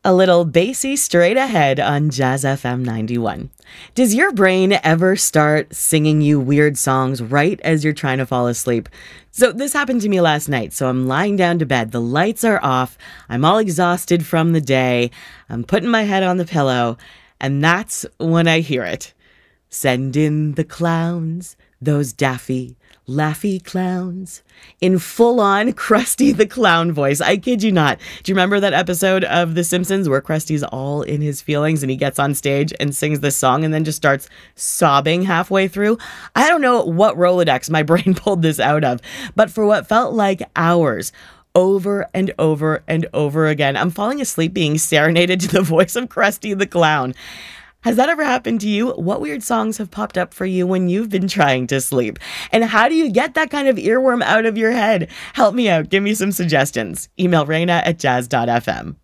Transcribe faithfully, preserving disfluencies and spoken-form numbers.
A little bassy straight ahead on Jazz F M ninety-one. Does your brain ever start singing you weird songs right as you're trying to fall asleep? So this happened to me last night. So I'm lying down to bed. The lights are off. I'm all exhausted from the day. I'm putting my head on the pillow. And that's when I hear it. Send in the clowns, those daffy, laughy clowns, in full-on Krusty the Clown voice. I kid you not. Do you remember that episode of The Simpsons where Krusty's all in his feelings and he gets on stage and sings this song and then just starts sobbing halfway through? I don't know what Rolodex my brain pulled this out of, but for what felt like hours, over and over and over again, I'm falling asleep being serenaded to the voice of Krusty the Clown. Has that ever happened to you? What weird songs have popped up for you when you've been trying to sleep? And how do you get that kind of earworm out of your head? Help me out. Give me some suggestions. Email Raina at jazz dot f m.